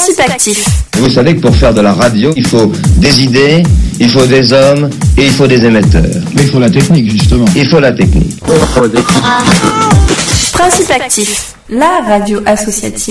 Principe actif. Vous savez que pour faire de la radio, il faut des idées, il faut des hommes et il faut des émetteurs. Mais il faut la technique, justement. Il faut la technique. Principe actif, la radio associative.